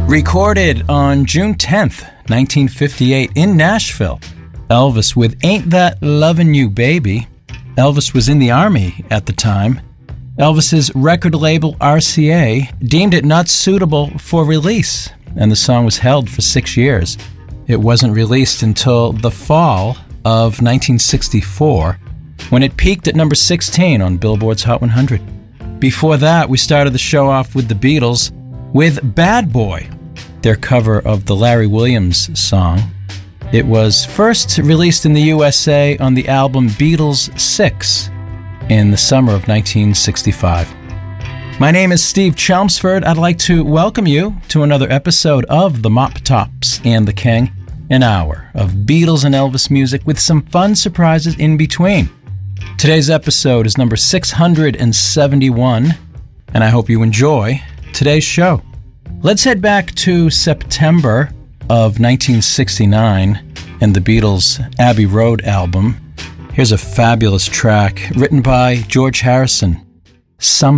Recorded on June 10th, 1958 in Nashville, Elvis with Ain't That Lovin' You Baby. Elvis was in the Army at the time. Elvis's record label RCA deemed it not suitable for release, and the song was held for 6 years. It wasn't released until the fall of 1964, when it peaked at number 16 on Billboard's Hot 100. Before that, we started the show off with the Beatles with Bad Boy, their cover of the Larry Williams song. It was first released in the USA on the album Beatles 6 in the summer of 1965. My name is Steve Chelmsford. I'd like to welcome you to another episode of The Mop Tops and the King, an hour of Beatles and Elvis music with some fun surprises in between. Today's episode is number 671, and I hope you enjoy today's show. Let's head back to September of 1969 and the Beatles' Abbey Road album. Here's a fabulous track written by George Harrison, Some